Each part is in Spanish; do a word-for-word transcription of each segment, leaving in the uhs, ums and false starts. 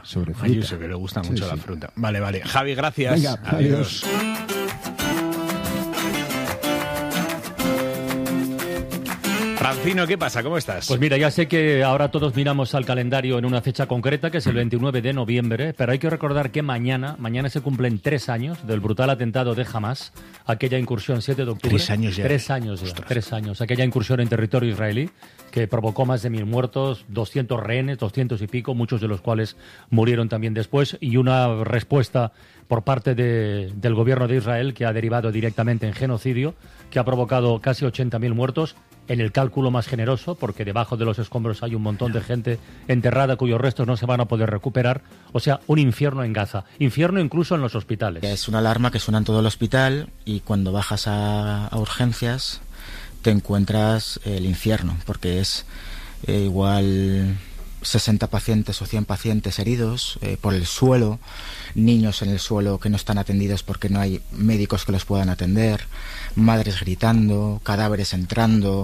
sobre fruta. Ayuso, que le gusta mucho sí, la sí. fruta. Vale, vale. Javi, gracias. Venga, adiós. adiós. Francino, ¿qué pasa? ¿Cómo estás? Pues mira, ya sé que ahora todos miramos al calendario en una fecha concreta, que es el veintinueve de noviembre, pero hay que recordar que mañana, mañana se cumplen tres años del brutal atentado de Hamás, aquella incursión siete de octubre. Tres años ya. Tres años ya, Ostras. tres años. Aquella incursión en territorio israelí que provocó más de mil muertos, doscientos rehenes, doscientos y pico, muchos de los cuales murieron también después, y una respuesta por parte de, del gobierno de Israel que ha derivado directamente en genocidio, que ha provocado casi ochenta mil muertos, en el cálculo más generoso, porque debajo de los escombros hay un montón de gente enterrada cuyos restos no se van a poder recuperar. O sea, un infierno en Gaza. Infierno incluso en los hospitales. Es una alarma que suena en todo el hospital y cuando bajas a, a urgencias te encuentras el infierno, porque es eh, igual sesenta pacientes o cien pacientes heridos eh, por el suelo, niños en el suelo que no están atendidos porque no hay médicos que los puedan atender, madres gritando, cadáveres entrando,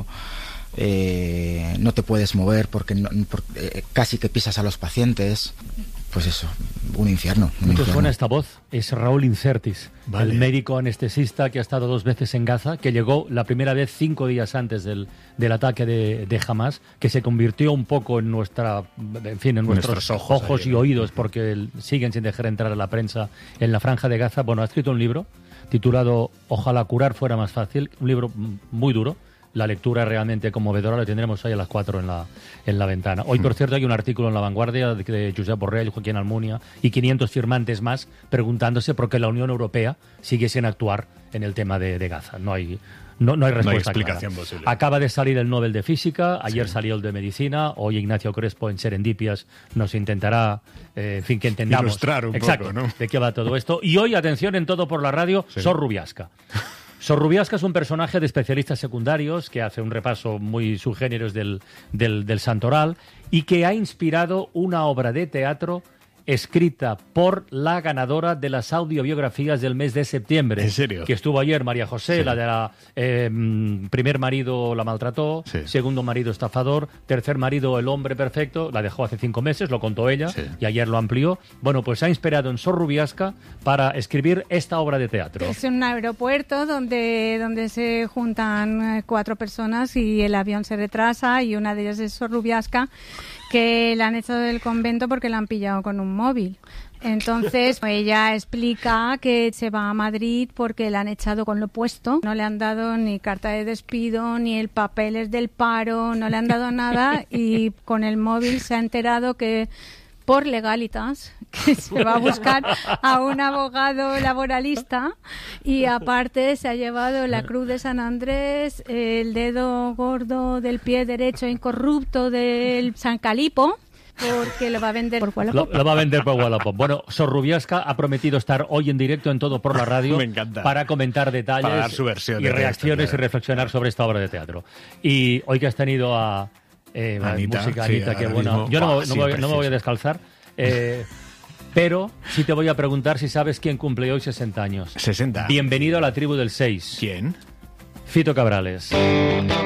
eh, no te puedes mover porque no, por, eh, casi que pisas a los pacientes. Pues eso, un infierno. Un ¿Te suena esta voz? Es Raúl Incertis, vale. el médico anestesista que ha estado dos veces en Gaza, que llegó la primera vez cinco días antes del, del ataque de, de Hamás, que se convirtió un poco en nuestra, en fin, en nuestros, nuestros ojos, ojos ahí, y oídos, porque el, siguen sin dejar entrar a la prensa en la franja de Gaza. Bueno, ha escrito un libro titulado Ojalá curar fuera más fácil, un libro muy duro. La lectura realmente conmovedora la tendremos hoy a las cuatro en la, en la ventana. Hoy, por cierto, hay un artículo en La Vanguardia de, de Josep Borrell, Joaquín Almunia y quinientos firmantes más preguntándose por qué la Unión Europea sigue sin actuar en el tema de, de Gaza. No hay, no, no hay respuesta. No hay explicación clara. Posible. Acaba de salir el Nobel de Física, ayer sí. salió el de Medicina, hoy Ignacio Crespo en Serendipias nos intentará, eh, en fin, que entendamos. Ilustrar un Exacto, poco, ¿no? de qué va todo esto. Y hoy, atención, en Todo por la Radio, sí. Sor Rubiasca. Sor Rubiasca es un personaje de especialistas secundarios que hace un repaso muy subgéneros del, del, del santoral y que ha inspirado una obra de teatro escrita por la ganadora de las audiobiografías del mes de septiembre. ¿En serio? Que estuvo ayer, María José, sí. la de la eh, primer marido la maltrató, sí. segundo marido estafador, tercer marido el hombre perfecto, la dejó hace cinco meses, lo contó ella, sí. y ayer lo amplió. Bueno, pues ha inspirado en Sor Rubiasca para escribir esta obra de teatro. Es un aeropuerto donde, donde se juntan cuatro personas y el avión se retrasa y una de ellas es Sor Rubiasca, que la han echado del convento porque la han pillado con un móvil. Entonces, ella explica que se va a Madrid porque la han echado con lo puesto. No le han dado ni carta de despido, ni el papeles del paro, no le han dado nada y con el móvil se ha enterado que por legalitas, que se va a buscar a un abogado laboralista y aparte se ha llevado la cruz de San Andrés, el dedo gordo del pie derecho incorrupto del San Calipo, porque lo va a vender por Wallapop. Lo, lo va a vender por Wallapop. Bueno, Sor Rubiasca ha prometido estar hoy en directo en Todo por la Radio. Me encanta. Para comentar detalles para dar su versión y reacciones esto, claro. y reflexionar sobre esta obra de teatro. Y hoy que has tenido a eh, Anita, música, sí, Anita, que buena. Mismo, Yo no, oh, no, sí, me voy, no me voy a descalzar. Eh, pero sí te voy a preguntar si sabes quién cumple hoy sesenta años. sesenta. Bienvenido a la tribu del seis. ¿Quién? Fito Cabrales.